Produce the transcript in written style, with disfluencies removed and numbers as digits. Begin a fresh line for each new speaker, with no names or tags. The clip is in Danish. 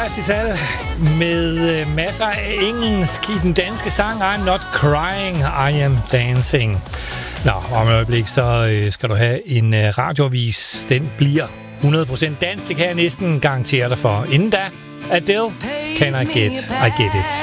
fantastisk er det, med masser af engelsk i den danske sang I'm Not Crying, I Am Dancing. Nå, om et øjeblik, så skal du have en radioavis. Den bliver 100% dansk, det kan jeg næsten garantere dig for. Inden da, Adele, Can I Get It?